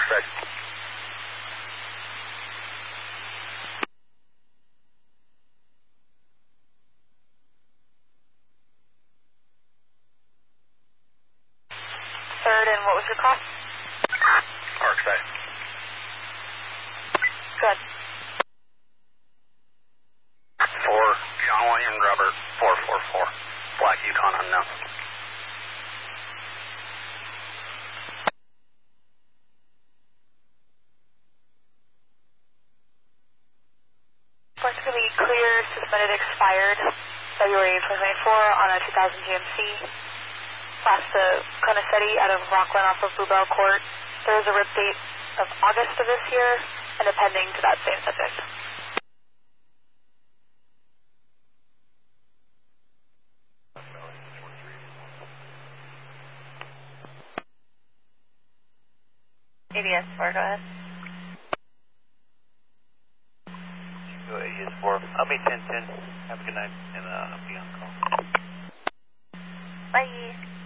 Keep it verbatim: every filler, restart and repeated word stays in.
Perfect. Third, and what was your cost? Parkside. Good. For John William Robert, four four four. Black Yukon unknown. Flight's going to be clear, suspended, expired, February twenty twenty-four on a two thousand G M C. Class to Conacetti out of Rockland off of Bluebell Court. There is a rip date of August of this year and a pending to that same subject. A B S four, go ahead. Go A B S four. I'll be ten ten. Have a good night, and uh, I'll be on call. Bye.